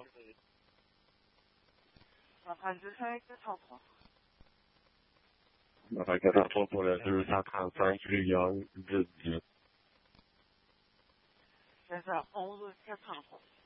La 433. La 433 pour le 235 rue Young, 10-10. C'est ça, 11 433.